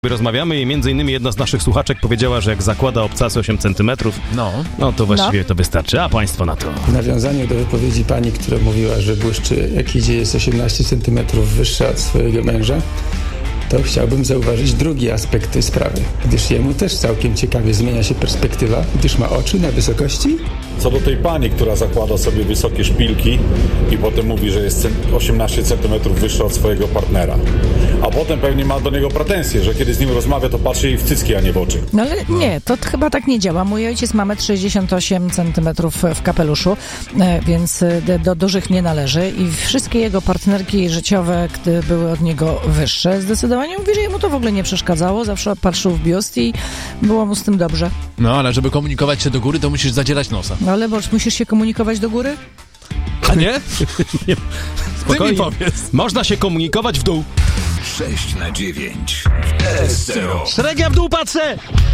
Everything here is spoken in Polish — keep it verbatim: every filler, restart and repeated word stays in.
Rozmawiamy i między innymi jedna z naszych słuchaczek powiedziała, że jak zakłada obcasy osiem centymetrów, no. no to właściwie no. to wystarczy. A państwo na to? W nawiązaniu do wypowiedzi pani, która mówiła, że błyszczy jak idzie jest osiemnaście centymetrów wyższa od swojego męża, to chciałbym zauważyć drugi aspekt tej sprawy, gdyż jemu też całkiem ciekawie zmienia się perspektywa, gdyż ma oczy na wysokości. Co do tej pani, która zakłada sobie wysokie szpilki i potem mówi, że jest osiemnaście centymetrów wyższa od swojego partnera, a potem pewnie ma do niego pretensje, że kiedy z nim rozmawia, to patrzy jej w cycki, a nie w oczy. No ale nie, to chyba tak nie działa. Mój ojciec ma metr sześćdziesiąt osiem centymetrów w kapeluszu, więc do dużych nie należy i wszystkie jego partnerki życiowe, gdy były od niego wyższe, zdecydowanie mówi, że jemu to w ogóle nie przeszkadzało, zawsze patrzył w biust i było mu z tym dobrze. No, ale żeby komunikować się do góry, to musisz zadzierać nosa. No ale bo musisz się komunikować do góry? A nie? nie. Spokojnie. Ty mi powiedz. Można się komunikować w dół. sześć na dziewięć. S C O. Średnia w dół patrzę!